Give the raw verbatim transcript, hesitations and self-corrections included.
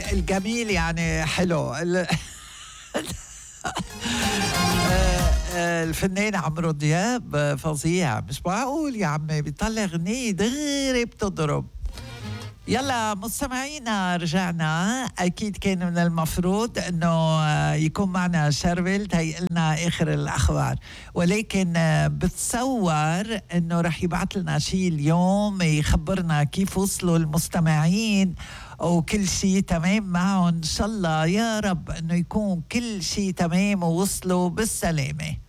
الجميل يعني حلو. الفنان عمرو دياب فظيع، مش معقول يا عمي بيطلع غنية دغري بتضرب. يلا مستمعينا رجعنا. أكيد كان من المفروض أنه يكون معنا شربل تيقلنا آخر الأخبار، ولكن بتصور أنه رح يبعث لنا شيء اليوم يخبرنا كيف وصلوا المستمعين وكل شيء تمام معهم. إن شاء الله يا رب أنه يكون كل شيء تمام ووصلوا بالسلامة.